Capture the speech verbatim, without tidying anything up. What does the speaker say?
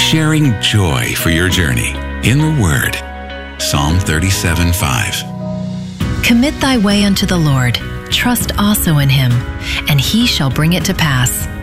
sharing joy for your journey in the Word. Psalm thirty-seven five. Commit thy way unto the Lord. Trust also in him, and he shall bring it to pass.